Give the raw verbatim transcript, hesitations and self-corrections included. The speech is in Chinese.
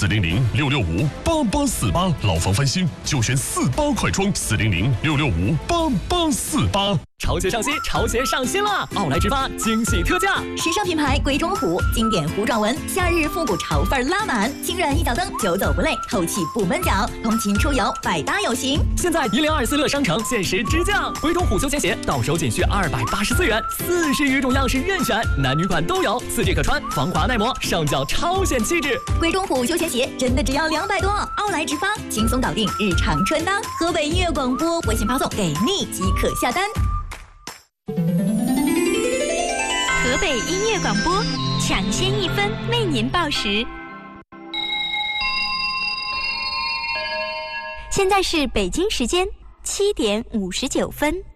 四零零六六五八八四八，老房翻新就选四八快装，四零零六六五八八四八。 潮鞋上新，潮鞋上新了！奥莱直发惊喜特价， 时尚品牌鬼冢虎，经典弧状纹，夏日复古潮范拉满，轻软一脚蹬，久走不累，透气不闷脚，通勤出游百搭有型。 现在一零二四乐商城限时直降，鬼冢虎休闲鞋到手仅需二百八十四元，四十余种样式任选，男女款都有，四季可穿，防滑耐磨，上脚超显气质。 鬼冢虎休闲鞋真的只要两百多，奥莱直发轻松搞定日常穿搭。河北音乐广播微信发送给你即可下单。 河北音乐广播，抢先一分为您报时。现在是北京时间七点五十九分。